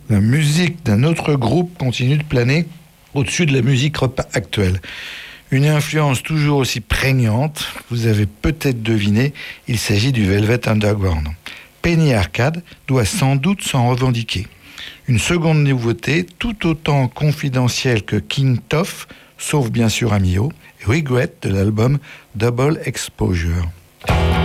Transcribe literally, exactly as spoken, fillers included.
La musique d'un autre groupe continue de planer au-dessus de la musique rock actuelle. Une influence toujours aussi prégnante, vous avez peut-être deviné, il s'agit du Velvet Underground. Penny Arcade doit sans doute s'en revendiquer. Une seconde nouveauté, tout autant confidentielle que King Tough, sauf bien sûr Amio, Regret de l'album Double Exposure.